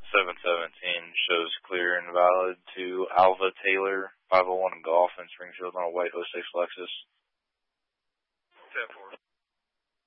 717 shows clear and valid to Alva Taylor, 501 Golf in Springfield on a white '06 Lexus.